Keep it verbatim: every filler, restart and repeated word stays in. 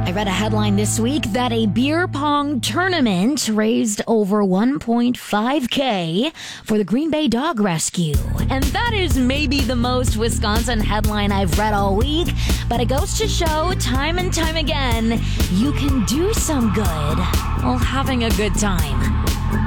I read a headline this week that a beer pong tournament raised over one point five K for the Green Bay Dog Rescue. And that is maybe the most Wisconsin headline I've read all week, but it goes to show time and time again, you can do some good while having a good time.